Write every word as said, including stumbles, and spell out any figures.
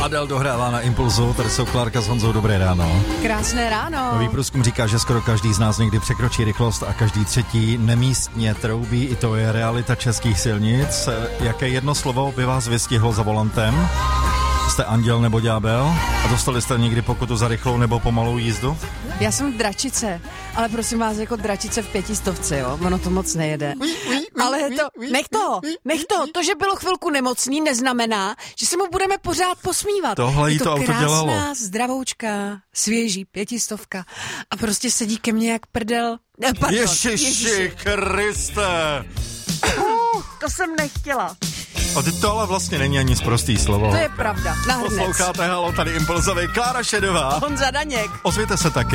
Adel dohrává na Impulzu, tady jsou Klárka s Honzou, dobré ráno. Krásné ráno. Nový průzkum říká, že skoro každý z nás někdy překročí rychlost a každý třetí nemístně troubí, i to je realita českých silnic. Jaké jedno slovo by vás vystihlo za volantem? Jste anděl nebo ďábel? A dostali jste někdy pokutu za rychlou nebo pomalou jízdu? Já jsem dračice, ale prosím vás, jako dračice v pětistovce, jo? Ono to moc nejede. Ale to, nech to, nech to. To, že bylo chvilku nemocný, neznamená, že se mu budeme pořád posmívat. Tohle jí je to, to auto dělalo. krásná, zdravoučka, svěží pětistovka a prostě sedí ke mně jak prdel. Ne, pardon, Ježiši, Ježiši Kriste! Uh, to jsem nechtěla. A ty to ale vlastně není ani sprostý slovo. To je pravda. Na hrnec. Posloucháte Halo, tady Impulzový, Klára Šedová. Honza Daněk. Ozvěte se taky.